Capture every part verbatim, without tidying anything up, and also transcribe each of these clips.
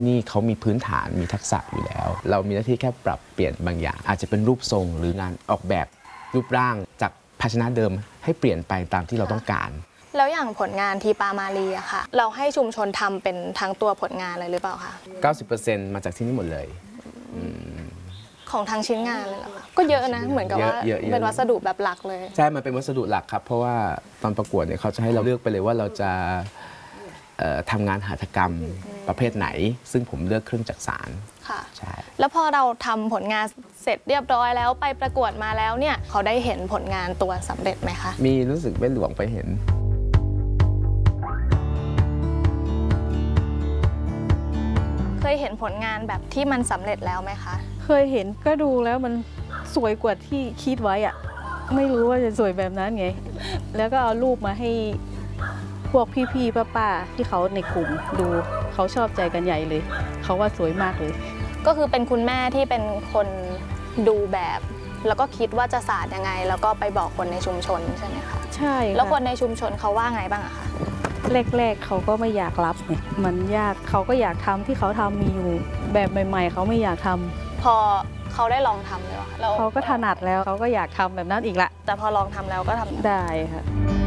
นี่เขามีพื้นฐานมีทักษะอยู่แล้วเรามีหน้าที่แค่ปรับเปลี่ยนบางอย่างอาจจะเป็นรูปทรงหรืองานออกแบบรูปร่างจากภาชนะเดิมให้เปลี่ยนไปตามที่เราต้องการแล้วอย่างผลงานทีปามารีอะค่ะเราให้ชุมชนทำเป็นทั้งตัวผลงานเลยหรือเปล่าคะเก้าสิบเปอร์เซ็นต์ มาจากที่นี่หมดเลยของทางชิ้นงานเลยเหรอคะก็เยอะนะเหมือนกับว่าเป็นวัสดุแบบหลักเลยใช่มันเป็นวัสดุหลักครับเพราะว่าตอนประกวดเนี่ยเขาจะให้เราเลือกไปเลยว่าเราจะทำงานหัตถกรรมประเภทไหนซึ่งผมเลือกเครื่องจักสานค่ะใช่แล้วพอเราทำผลงานเสร็จเรียบร้อยแล้วไปประกวดมาแล้วเนี่ยเขาได้เห็นผลงานตัวสำเร็จไหมคะมีรู้สึกแม่หลวงไปเห็นเคยเห็นผลงานแบบที่มันสำเร็จแล้วไหมคะเคยเห็นก็ดูแล้วมันสวยกว่าที่คิดไว้อะไม่รู้ว่าจะสวยแบบนั้นไงแล้วก็เอารูปมาให้พวกพี่ๆป้าๆที่เขาในกลุ่มดูเขาชอบใจกันใหญ่เลยเขาว่าสวยมากเลยก็คือเป็นคุณแม่ที่เป็นคนดูแบบแล้วก็คิดว่าจะสานยังไงแล้วก็ไปบอกคนในชุมชนใช่ไหมคะใช่แล้วคนในชุมชนเขาว่าไงบ้างอะคะแรกๆเขาก็ไม่อยากรับเนี่ยมันยากเขาก็อยากทำที่เขาทำมีอยู่แบบใหม่ๆเขาไม่อยากทำพอเขาได้ลองทำเลยค่ะเขาก็ถนัดแล้วเขาก็อยากทำแบบนั้นอีกละแต่พอลองทำแล้วก็ทำได้ค่ะ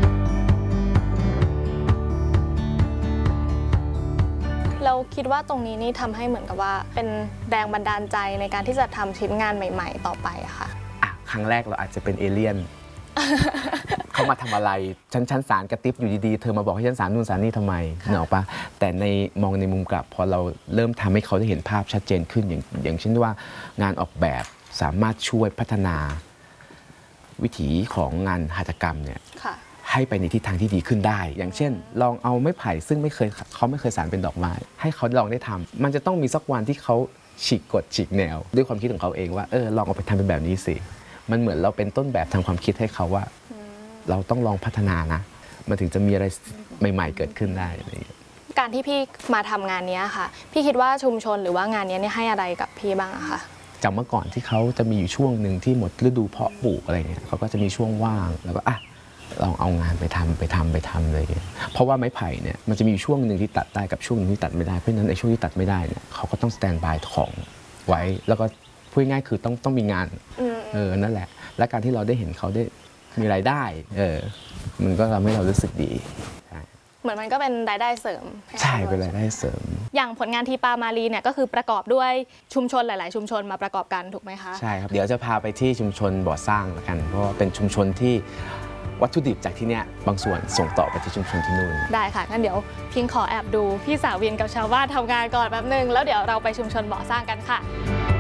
เราคิดว่าตรงนี้นี่ทำให้เหมือนกับว่าเป็นแรงบันดาลใจในการที่จะทำชิ้นงานใหม่ๆต่อไปค่ะอ่ะครั้งแรกเราอาจจะเป็นเอเลี่ยน เขามาทำอะไรฉันชั้นสารกระติบอยู่ดีๆเธอมาบอกให้ฉันสารนู่นสารนี่ทำไมเนอะปะแต่ในมองในมุมกลับพอเราเริ่มทำให้เขาได้เห็นภาพชัดเจนขึ้นอย่างอย่างเช่นว่างานออกแบบสามารถช่วยพัฒนาวิถีของงานหัตถกรรมเนี่ยให้ไปในทิศทางที่ดีขึ้นได้อย่างเช่นลองเอาไม้ไผ่ซึ่งไม่เคยเขาไม่เคยสานเป็นดอกไม้ให้เขาลองได้ทำมันจะต้องมีสักวันที่เขาฉีกกฎฉีกแนวด้วยความคิดของเขาเองว่าเออลองเอาไปทำเป็นแบบนี้สิมันเหมือนเราเป็นต้นแบบทางความคิดให้เขาว่าเราต้องลองพัฒนานะมันถึงจะมีอะไรใหม่ๆเกิดขึ้นได้อะไรอย่างเงี้ยการที่พี่มาทำงานนี้ค่ะพี่คิดว่าชุมชนหรือว่างานนี้ให้อะไรกับพี่บ้างอะคะจากเมื่อก่อนที่เขาจะมีอยู่ช่วงหนึ่งที่หมดฤดูเพาะปลูกอะไรเงี้ยเขาก็จะมีช่วงว่างแล้วก็อ่ะลองเอางานไปทำไปทำไปทำเลยเพราะว่าไม้ไผ่เนี่ยมันจะมีช่วงหนึ่งที่ตัดได้กับช่วงหนึ่งที่ตัดไม่ได้เพราะฉะนั้นในช่วงที่ตัดไม่ได้เนี่ยเขาก็ต้องสแตนด์บายของไว้แล้วก็พูดง่ายคือต้องต้องมีงานเออนั่นแหละและการที่เราได้เห็นเขาได้มีรายได้เออมันก็ทำให้เรารู้สึกดีเหมือนมันก็เป็นรายได้เสริมใช่เป็นรายได้เสริมอย่างผลงานทีปามารีเนี่ยก็คือประกอบด้วยชุมชนหลายๆชุมชนมาประกอบกันถูกไหมคะใช่ครับเดี๋ยวจะพาไปที่ชุมชนบ่อสร้างละกันเพราะว่าเป็นชุมชนที่วัตถุดิบจากที่เนี้ยบางส่วนส่งต่อไปที่ชุมชนที่นู่นได้ค่ะงั้นเดี๋ยวพิงขอแอบดูพี่สาววินกับชาวบ้านทำงานก่อนแป๊บนึงแล้วเดี๋ยวเราไปชุมชนบ่อสร้างกันค่ะ